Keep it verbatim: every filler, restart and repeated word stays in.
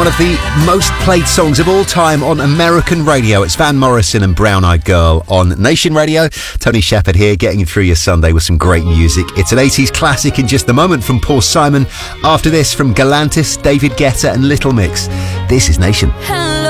one of the most played songs of all time on American radio. It's Van Morrison and Brown Eyed Girl on Nation Radio. Tony Shepherd here, getting you through your Sunday with some great music. It's an eighties classic in just a moment from Paul Simon. After this, from Galantis, David Guetta and Little Mix. This is Nation.